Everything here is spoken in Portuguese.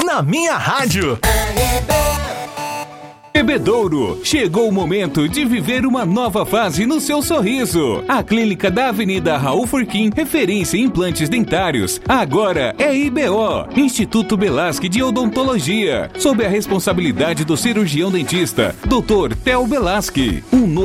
na minha rádio. Bebedouro, chegou o momento de viver uma nova fase no seu sorriso. A clínica da Avenida Raul Furquim, referência em implantes dentários, agora é IBO, Instituto Belasque de Odontologia, sob a responsabilidade do cirurgião dentista, Dr. Theo Belasque.